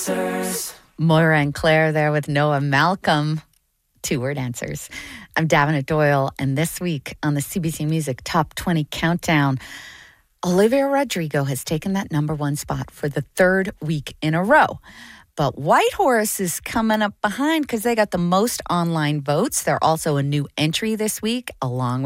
Moira and Claire there with Noah Malcolm. 2-word answers. I'm Davenant Doyle, and this week on the CBC Music Top 20 Countdown, Olivia Rodrigo has taken that number one spot for the third week in a row. But Whitehorse is coming up behind because they got the most online votes. They're also a new entry this week, along with